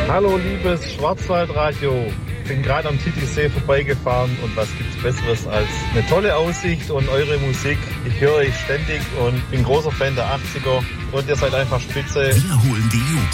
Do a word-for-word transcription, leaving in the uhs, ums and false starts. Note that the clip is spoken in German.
Hallo liebes Schwarzwaldradio, ich bin gerade am Titisee vorbeigefahren und was gibt's Besseres als eine tolle Aussicht und eure Musik. Ich höre euch ständig und bin großer Fan der achtziger und ihr seid einfach spitze. Wir holen die Jugend